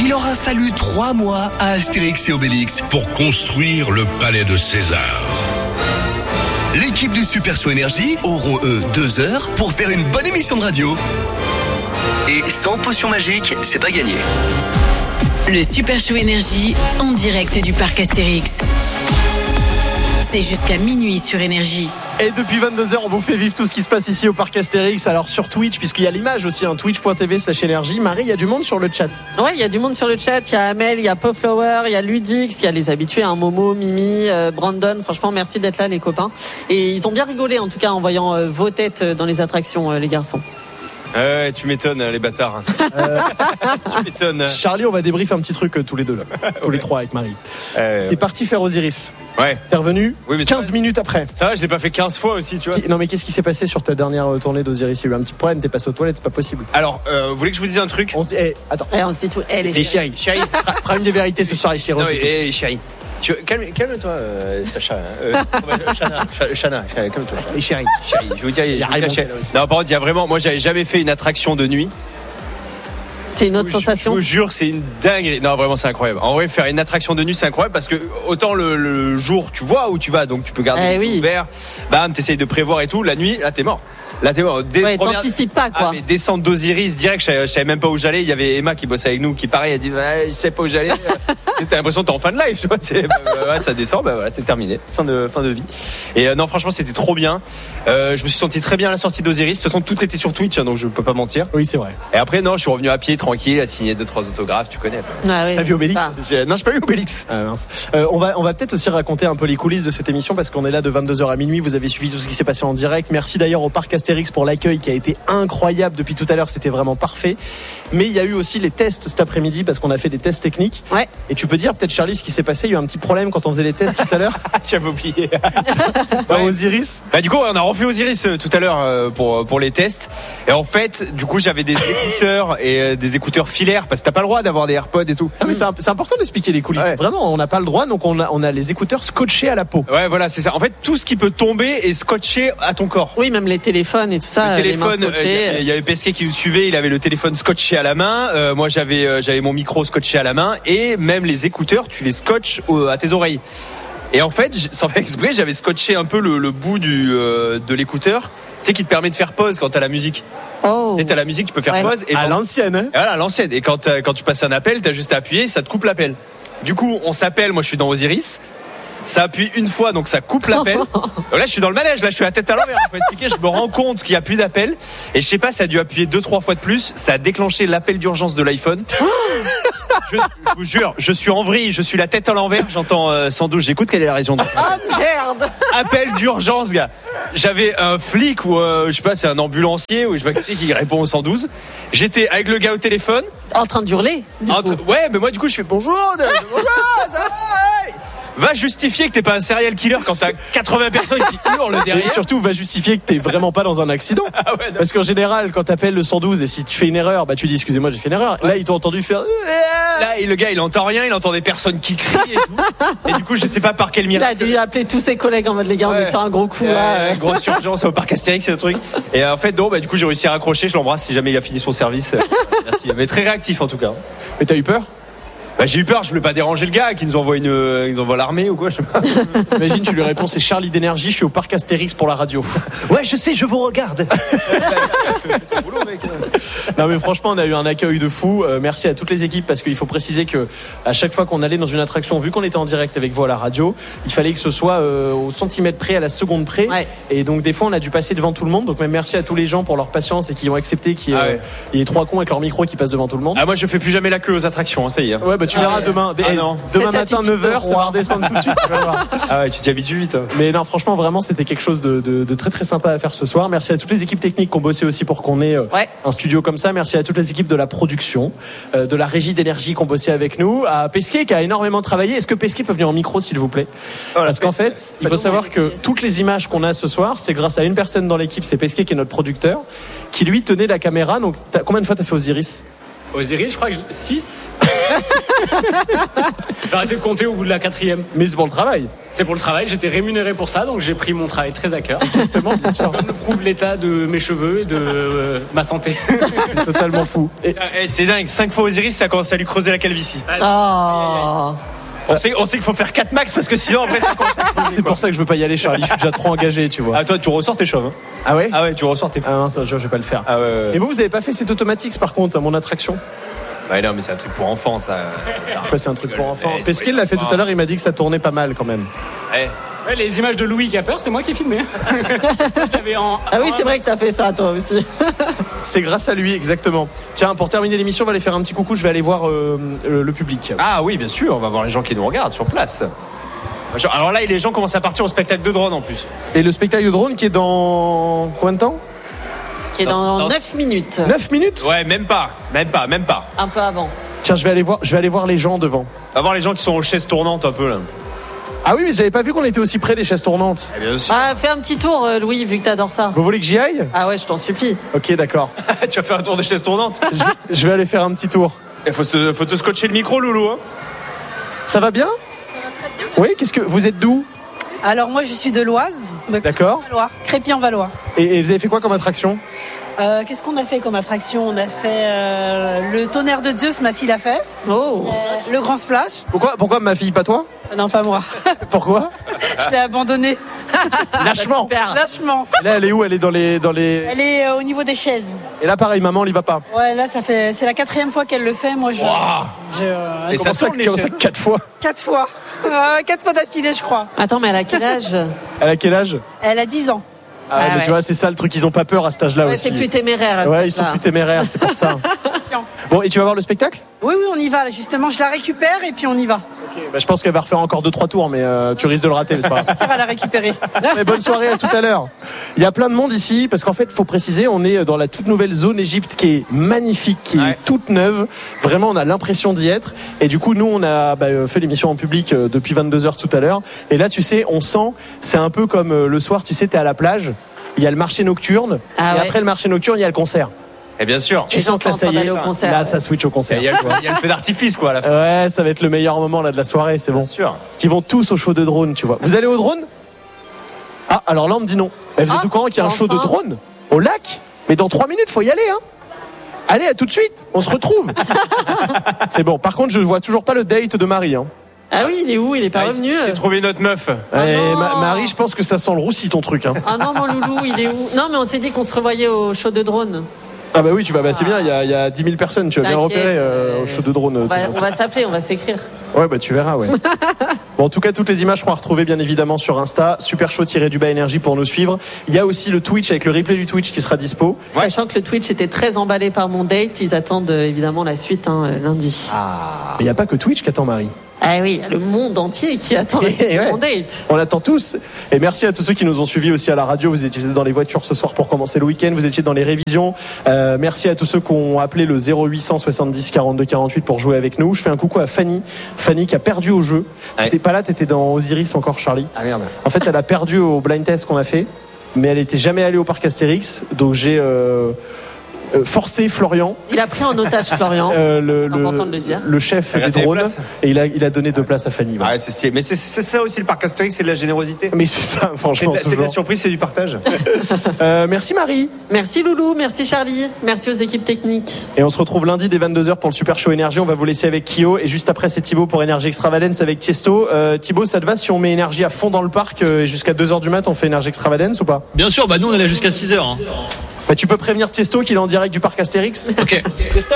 Il aura fallu 3 mois à Astérix et Obélix pour construire le palais de César. L'équipe du Super Show Énergie auront 2 heures pour faire une bonne émission de radio. Et sans potion magique, c'est pas gagné. Le Super Show Énergie en direct du parc Astérix. C'est jusqu'à minuit sur Énergie. Et depuis 22h, on vous fait vivre tout ce qui se passe ici au parc Astérix. Alors sur Twitch, puisqu'il y a l'image aussi, twitch.tv/énergie. Marie, il y a du monde sur le chat. Ouais, il y a du monde sur le chat. Il y a Amel, il y a Popflower, il y a Ludix, il y a les habitués, Momo, Mimi, Brandon. Franchement, merci d'être là, les copains. Et ils ont bien rigolé, en tout cas, en voyant vos têtes dans les attractions, les garçons. Ouais, tu m'étonnes, les bâtards. Tu m'étonnes. Charlie, on va débriefer un petit truc tous les deux, là. Tous les trois avec Marie. T'es parti faire Osiris. Ouais. T'es revenu 15 va. minutes après. Ça va, je l'ai pas fait 15 fois aussi, tu vois. Non, mais qu'est-ce qui s'est passé sur ta dernière tournée d'Osiris? Il y a eu un petit problème, t'es passé aux toilettes, c'est pas possible. Alors, vous voulez que je vous dise un truc? On se dit, attends. On se dit tout. Les chéris. Prends des vérités ce soir, les chéris. Non, chéris. Calme-toi, Sacha. Chana, calme-toi. Les chéris. Je vous dis, il y a rien. Non, par contre, il y a vraiment. Moi, j'avais jamais fait une attraction de nuit. C'est une autre sensation. Je vous jure, c'est une dinguerie. Non, vraiment, c'est incroyable. En vrai, faire une attraction de nuit, c'est incroyable parce que autant le jour, tu vois où tu vas, donc tu peux garder les yeux ouverts. Bam, t'essayes de prévoir et tout. La nuit, là, t'es mort. Ouais, t'anticipes pas, quoi. Mais descente d'Osiris, direct, je savais même pas où j'allais. Il y avait Emma qui bossait avec nous, qui pareil, a dit, je sais pas où j'allais. T'as l'impression que t'es en fin de life, tu vois. Ça descend, voilà, c'est terminé. Fin de vie. Et non, franchement, c'était trop bien. Je me suis senti très bien à la sortie d'Osiris. De toute façon, tout était sur Twitch, donc je peux pas mentir. Oui, c'est vrai. Et après, non, je suis revenu à pied, tranquille, à signer 2-3 autographes, tu connais. Ah oui, t'as vu Obélix? Non, j'ai pas vu Obélix. Ah, mince. On va peut-être aussi raconter un peu les coulisses de cette émission parce qu'on est là de 22h à minuit. Vous avez suivi tout ce qui s'est passé en direct. Merci d'ailleurs au parc Astérix pour l'accueil qui a été incroyable depuis tout à l'heure. C'était vraiment parfait. Mais il y a eu aussi les tests cet après-midi parce qu'on a fait des tests techniques. Ouais. Et tu peux dire peut-être, Charlie, ce qui s'est passé. Il y a eu un petit problème quand on faisait les tests tout à l'heure. J'avais oublié. Osiris. Du coup, on a refait Osiris tout à l'heure pour les tests. Et en fait, du coup, j'avais des écouteurs et des écouteurs filaires parce que t'as pas le droit d'avoir des AirPods et tout. Ah, mais c'est important d'expliquer les coulisses. Ouais. Vraiment, on n'a pas le droit. Donc on a les écouteurs scotchés à la peau. Ouais, voilà, c'est ça. En fait, tout ce qui peut tomber est scotché à ton corps. Oui, même les téléphones et tout ça. Le téléphone, il y avait Pesquet qui nous suivait. Il avait le téléphone scotché à la main. Moi, j'avais mon micro scotché à la main et même les écouteurs, tu les scotches à tes oreilles. Et en fait, sans faire exprès, j'avais scotché un peu le bout de l'écouteur, tu sais, qui te permet de faire pause quand t'as la musique. Oh. Et t'as la musique, tu peux faire pause. Et à l'ancienne, hein. Voilà, à l'ancienne. Et quand tu passes un appel, t'as juste à appuyer, ça te coupe l'appel. Du coup, on s'appelle. Moi, je suis dans Osiris. Ça appuie une fois, donc ça coupe l'appel. Donc là, je suis dans le manège. Là, je suis la tête à l'envers. Faut expliquer. Je me rends compte qu'il y a plus d'appel. Et je sais pas, ça a dû appuyer 2-3 fois de plus. Ça a déclenché l'appel d'urgence de l'iPhone. Je vous jure, je suis en vrille, je suis la tête à l'envers, j'entends 112, j'écoute quelle est la raison de... Ah merde. Appel d'urgence, gars. J'avais un flic ou je sais pas, c'est un ambulancier ou je sais pas qui c'est qui répond au 112. J'étais avec le gars au téléphone. En train de hurler. Ouais, mais moi du coup je fais bonjour, ça va. Va justifier que t'es pas un serial killer quand t'as 80 personnes qui hurlent derrière. Et surtout, va justifier que t'es vraiment pas dans un accident. Ah ouais, parce qu'en général, quand t'appelles le 112 et si tu fais une erreur, tu dis excusez-moi, j'ai fait une erreur. Ouais. Là, ils t'ont entendu faire. Là, le gars, il entend rien, il entend des personnes qui crient et tout. Et du coup, je sais pas par quel miracle. Il a dû appeler tous ses collègues en mode les gars, on est sur un gros coup là. Grosse urgence au parc Astérix, c'est le truc. Et en fait, du coup, j'ai réussi à raccrocher. Je l'embrasse si jamais il a fini son service. Merci. Mais très réactif en tout cas. Mais t'as eu peur? J'ai eu peur, je voulais pas déranger le gars qui nous envoie l'armée ou quoi, je sais pas. Imagine, tu lui réponds, c'est Charlie d'énergie, je suis au parc Astérix pour la radio. Ouais, je sais, je vous regarde. Non mais franchement, on a eu un accueil de fou. Merci à toutes les équipes parce qu'il faut préciser que à chaque fois qu'on allait dans une attraction, vu qu'on était en direct avec vous à la radio, il fallait que ce soit au centimètre près, à la seconde près. Ouais. Et donc des fois, on a dû passer devant tout le monde. Donc même merci à tous les gens pour leur patience et qui ont accepté qu'il y ait 3 cons avec leur micro qui passent devant tout le monde. Ah moi, je fais plus jamais la queue aux attractions, ça y est. Ouais, tu verras demain. Demain matin 9h, ça va redescendre tout de suite. Tu vas voir. Ah ouais, tu t'y habitues vite. Hein. Mais non, franchement, vraiment, c'était quelque chose de très très sympa à faire ce soir. Merci à toutes les équipes techniques qui ont bossé aussi pour qu'on ait un studio comme ça. Merci à toutes les équipes de la production, de la régie d'énergie qui ont bossé avec nous, à Pesquet qui a énormément travaillé. Est-ce que Pesquet peut venir en micro, s'il vous plaît? Parce qu'en fait, il faut savoir que toutes les images qu'on a ce soir, c'est grâce à une personne dans l'équipe, c'est Pesquet qui est notre producteur, qui lui tenait la caméra. Donc, combien de fois t'as fait Osiris? Osiris, je crois que 6. J'ai arrêté de compter au bout de la 4e. Mais c'est pour le travail. C'est pour le travail, j'étais rémunéré pour ça, donc j'ai pris mon travail très à cœur. Exactement, bien sûr. Comme le prouve l'état de mes cheveux et de ma santé. C'est totalement fou. Et C'est dingue, 5 fois Osiris, ça commence à lui creuser la calvitie. Oh. On sait qu'il faut faire 4 max parce que sinon après ça commence à creuser. c'est pour ça que je veux pas y aller, Charlie. Je suis déjà trop engagé, tu vois. Ah, toi, tu ressors tes chauves. Hein. Ah ouais? Ah ouais, tu ressors tes fous. Ah non, ça, je vais pas le faire. Ah ouais. Et vous avez pas fait cet automatics par contre à mon attraction? Ouais, non, mais c'est un truc pour enfants, ça. Quoi, c'est un truc pour enfants. Ouais, Pesquet l'a fait tout à l'heure, il m'a dit que ça tournait pas mal quand même. Ouais. Ouais, les images de Louis qui a peur, c'est moi qui ai filmé. Ah oui, c'est vrai que t'as fait ça, toi aussi. C'est grâce à lui, exactement. Tiens, pour terminer l'émission, on va aller faire un petit coucou. Je vais aller voir le public. Ah oui, bien sûr, on va voir les gens qui nous regardent sur place. Alors là, les gens commencent à partir au spectacle de drone en plus. Et le spectacle de drone qui est dans combien de temps? Qui est dans 9 minutes. 9 minutes? Ouais, même pas. Un peu avant. Tiens, je vais aller voir les gens devant. On va voir les gens qui sont aux chaises tournantes un peu là. Ah oui, mais j'avais pas vu qu'on était aussi près des chaises tournantes. Eh bien sûr. Ah, fais un petit tour, Louis, vu que t'adores ça. Vous voulez que j'y aille? Ah ouais, je t'en supplie. Ok, d'accord. Tu vas faire un tour de chaises tournantes. Je vais aller faire un petit tour. Il faut te scotcher le micro, Loulou. Hein. Ça va bien? Oui, vous êtes d'où? Alors moi je suis de l'Oise. D'accord. Crépy-en-Valois. Et vous avez fait quoi comme attraction? Qu'est-ce qu'on a fait comme attraction? On a fait le tonnerre de Zeus, ma fille l'a fait. Oh. Le grand splash. Pourquoi ma fille, pas toi? Non, pas moi. Pourquoi? Je l'ai abandonnée. Lâchement. Super. Lâchement. Là, elle est où? Elle est dans les... Elle est au niveau des chaises. Et là, pareil, maman, elle y va pas. Ouais, là c'est la 4e fois qu'elle le fait. Moi je. Et ça tourne les chaises. 4 fois? 4 fois. 4 fois d'affilée, je crois. Attends, mais elle a quel âge? Elle a quel âge? Elle a 10 ans. Ah, mais ouais. tu vois, c'est ça le truc, ils ont pas peur à cet âge-là Ouais, aussi. c'est plus téméraire. à cet Ouais, ils sont âge-là. plus téméraires, c'est pour ça. Bon, et tu vas voir le spectacle? Oui, on y va. Là, justement, je la récupère et puis on y va. Bah, je pense qu'elle va refaire encore 2-3 tours, mais tu risques de le rater, mais c'est pas grave. Ça va la récupérer. Mais bonne soirée, à tout à l'heure. Il y a plein de monde ici, parce qu'en fait, faut préciser, on est dans la toute nouvelle zone Égypte qui est magnifique, qui est toute neuve. Vraiment, on a l'impression d'y être. Et du coup, nous, on a fait l'émission en public depuis 22h tout à l'heure. Et là, tu sais, on sent, c'est un peu comme le soir, tu sais, t'es à la plage, il y a le marché nocturne, et après le marché nocturne, il y a le concert. Et bien sûr. Tu sens que là, ça y est, là, ça switch au concert. Il y a le feu d'artifice, quoi, à la fin. Ouais, ça va être le meilleur moment là de la soirée, c'est bon. Bien sûr. Qui vont tous au show de drone, tu vois. Vous allez au drone? Ah, alors là, on me dit non. Mais vous êtes au courant qu'il y a un show de drone au lac? Mais dans 3 minutes, faut y aller, hein. Allez, à tout de suite, on se retrouve. C'est bon. Par contre, je vois toujours pas le date de Marie, hein. Ah oui, il est où? Il est pas revenu. J'ai trouvé notre meuf. Marie, je pense que ça sent le roussi ton truc, hein. Ah non, mon loulou, il est où? Non, mais on s'est dit qu'on se revoyait au show de drone. Ah bah oui, tu vas, c'est bien, il y a 10 000 personnes, tu vas bien repérer au show de drone. On va s'appeler, on va s'écrire. Ouais, bah tu verras, ouais. Bon, en tout cas, toutes les images seront à retrouver bien évidemment sur Insta, Super Show-du-bas énergie pour nous suivre. Il y a aussi le Twitch avec le replay du Twitch qui sera dispo. Sachant que le Twitch était très emballé par mon date, ils attendent évidemment la suite lundi. Ah. Mais il n'y a pas que Twitch qui attend Marie. Ah oui, il y a le monde entier qui attend mon date. On l'attend tous. Et merci à tous ceux qui nous ont suivis aussi à la radio. Vous étiez dans les voitures ce soir pour commencer le week-end. Vous étiez dans les révisions. Merci à tous ceux qui ont appelé le 0800 70 42 48 pour jouer avec nous. Je fais un coucou à Fanny. Fanny qui a perdu au jeu. T'étais pas là, t'étais dans Osiris encore, Charlie. Ah merde. En fait, elle a perdu au blind test qu'on a fait. Mais elle était jamais allée au parc Astérix. Donc j'ai... forcé Florian. Il a pris en otage Florian. Important de le dire. Le chef des drones. Et il a donné 2 places à Fanny. Ouais, c'est stylé. Mais c'est ça aussi le parc Astérix, c'est de la générosité. Mais c'est ça, franchement. C'est de la surprise, c'est du partage. Merci Marie. Merci Loulou, merci Charlie, merci aux équipes techniques. Et on se retrouve lundi dès 22h pour le Super Show Énergie. On va vous laisser avec Kyo. Et juste après, c'est Thibaut pour Énergie Extravagance avec Tiesto. Thibaut, ça te va si on met Énergie à fond dans le parc et jusqu'à 2h du mat, on fait Énergie Extravagance ou pas? Bien sûr, nous on est là jusqu'à 6h. Hein. Bah, tu peux prévenir Tiesto qu'il est en direct du parc Astérix. Ok. Tiesto.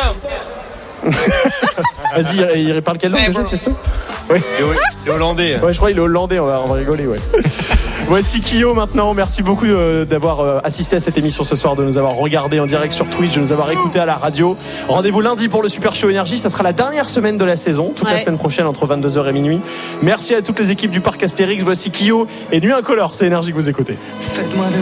Vas-y, il parle quelle langue déjà, Tiesto? Oui. Il est hollandais. Ouais, je crois qu'il est hollandais, on va rigoler, ouais. Voici Kyo maintenant. Merci beaucoup d'avoir assisté à cette émission ce soir, de nous avoir regardé en direct sur Twitch, de nous avoir écouté à la radio. Rendez-vous lundi pour le Super Show Énergie. Ça sera la dernière semaine de la saison, toute la semaine prochaine entre 22h et minuit. Merci à toutes les équipes du parc Astérix. Voici Kyo et Nuit Incolore. C'est Énergie que vous écoutez. Faites-moi de